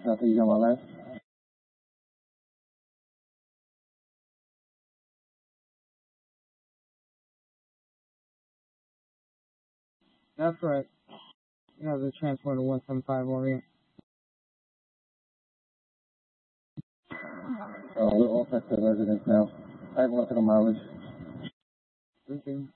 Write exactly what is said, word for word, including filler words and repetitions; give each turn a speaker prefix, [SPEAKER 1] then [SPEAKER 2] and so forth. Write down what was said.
[SPEAKER 1] Not that you know about that.
[SPEAKER 2] That's right. You have the transporter one seven five Orient.
[SPEAKER 1] So we're all set to residence now. I have electrical mileage.
[SPEAKER 2] Okay.